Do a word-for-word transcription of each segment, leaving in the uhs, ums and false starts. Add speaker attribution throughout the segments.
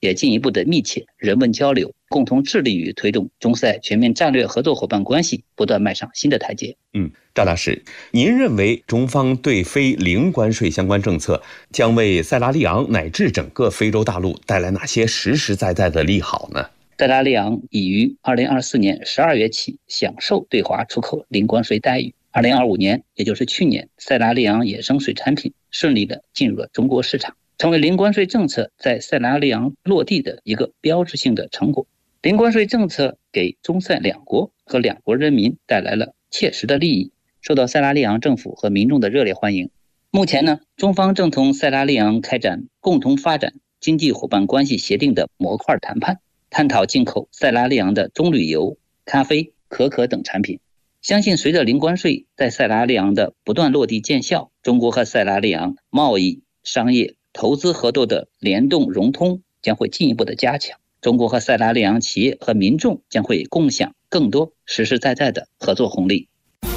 Speaker 1: 也进一步的密切人文交流，共同致力于推动中塞全面战略合作伙伴关系不断迈上新的台阶。
Speaker 2: 嗯，赵大使，您认为中方对非零关税相关政策将为塞拉利昂乃至整个非洲大陆带来哪些实实在在的利好呢？
Speaker 1: 塞拉利昂已于二零二四年十二月起享受对华出口零关税待遇。二零二五年，也就是去年，塞拉利昂野生水产品顺利的进入了中国市场，成为零关税政策在塞拉利昂落地的一个标志性的成果。零关税政策给中塞两国和两国人民带来了切实的利益，受到塞拉利昂政府和民众的热烈欢迎。目前呢，中方正同塞拉利昂开展共同发展经济伙伴关系协定的模块谈判，探讨进口塞拉利昂的棕榈油、咖啡、可可等产品。相信随着零关税在塞拉利昂的不断落地见效，中国和塞拉利昂贸易、商业、投资合作的联动融通将会进一步的加强，中国和塞拉利昂企业和民众将会共享更多实实在在的合作红利。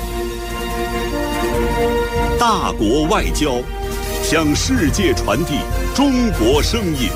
Speaker 3: 大国外交，向世界传递中国声音。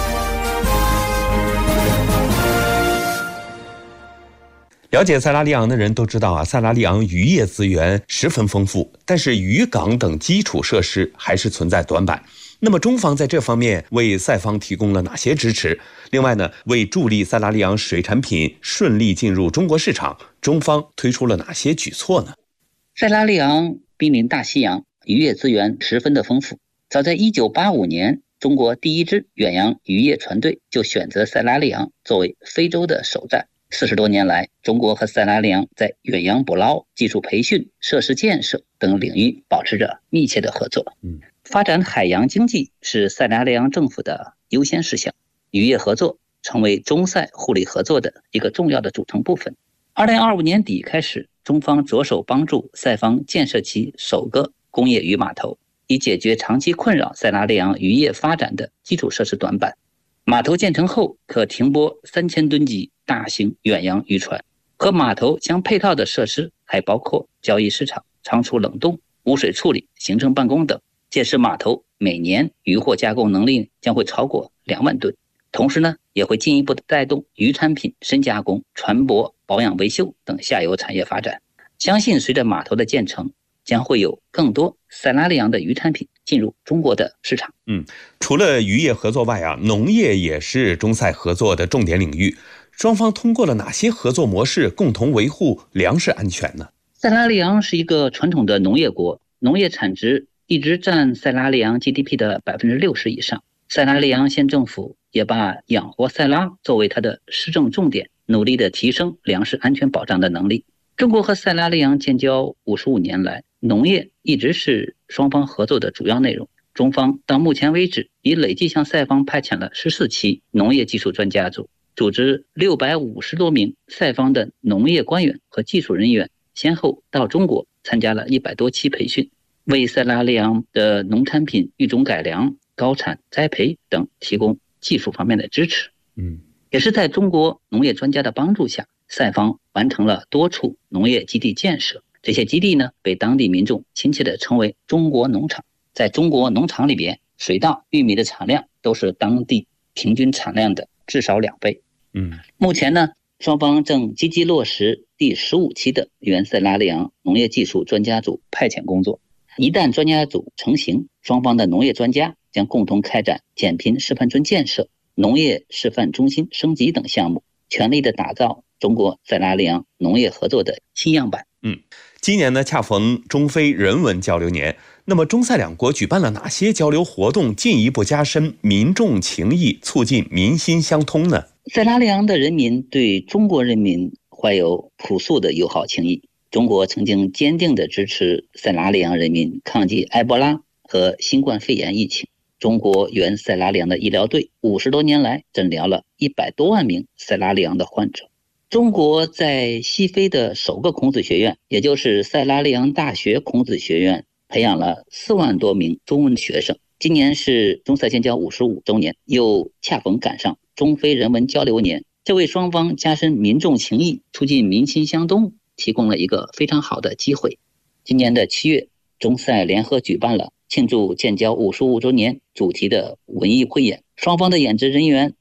Speaker 2: 了解塞拉利昂的人都知道啊，塞拉利昂渔业资源十分丰富，但是渔港等基础设施还是存在短板。那么中方在这方面为塞方提供了哪些支持？另外呢，为助力塞拉利昂水产品顺利进入中国市场，中方推出了哪些举措呢？
Speaker 1: 塞拉利昂濒临大西洋，渔业资源十分的丰富。早在一九八五年，中国第一支远洋渔业船队就选择塞拉利昂作为非洲的首站。四十多年来，中国和塞拉利昂在远洋捕捞、技术培训、设施建设等领域保持着密切的合作。
Speaker 2: 嗯，
Speaker 1: 发展海洋经济是塞拉利昂政府的优先事项，渔业合作成为中塞互利合作的一个重要的组成部分。二零二五年底开始，中方着手帮助塞方建设其首个工业渔码头，以解决长期困扰塞拉利昂渔业发展的基础设施短板。码头建成后，可停泊三千吨级大型远洋渔船，和码头相配套的设施还包括交易市场、仓储冷冻、污水处理、行政办公等。届时码头每年渔获加工能力将会超过两万吨，同时呢，也会进一步的带动渔产品深加工、船舶保养维修等下游产业发展。相信随着码头的建成，将会有更多塞拉利昂的渔产品进入中国的市场。
Speaker 2: 嗯，除了渔业合作外啊，农业也是中塞合作的重点领域。双方通过了哪些合作模式共同维护粮食安全呢？
Speaker 1: 塞拉利昂是一个传统的农业国，农业产值一直占塞拉利昂 G D P 的百分之六十以上。塞拉利昂县政府也把养活塞拉作为它的施政重点，努力的提升粮食安全保障的能力。中国和塞拉利昂建交五十五年来，农业一直是双方合作的主要内容。中方到目前为止已累计向塞方派遣了十四期农业技术专家组，组织六百五十多名塞方的农业官员和技术人员，先后到中国参加了一百多期培训，为塞拉利昂的农产品育种改良、高产栽培等提供技术方面的支持。
Speaker 2: 嗯，
Speaker 1: 也是在中国农业专家的帮助下，塞方完成了多处农业基地建设。这些基地呢，被当地民众亲切地称为中国农场。在中国农场里边，水稻、玉米的产量都是当地平均产量的至少两倍。
Speaker 2: 嗯，
Speaker 1: 目前呢，双方正积极落实第十五期的原塞拉利昂农业技术专家组派遣工作。一旦专家组成型，双方的农业专家将共同开展减贫示范村建设、农业示范中心升级等项目，全力的打造中国塞拉利昂农业合作的新样板。
Speaker 2: 嗯，今年呢恰逢中非人文交流年，那么中塞两国举办了哪些交流活动，进一步加深民众情谊，促进民心相通呢？
Speaker 1: 塞拉利昂的人民对中国人民怀有朴素的友好情谊。中国曾经坚定地支持塞拉利昂人民抗击埃博拉和新冠肺炎疫情。中国原塞拉利昂的医疗队五十多年来诊疗了一百多万名塞拉利昂的患者。中国在西非的首个孔子学院，也就是塞拉利昂大学孔子学院，培养了四万多名中文学生。今年是中塞建交五十五周年，又恰逢赶上中非人文交流年，这为双方加深民众情谊、促进民心相通提供了一个非常好的机会。今年的七月，中塞联合举办了庆祝建交五十五周年主题的文艺汇演，双方的演职人员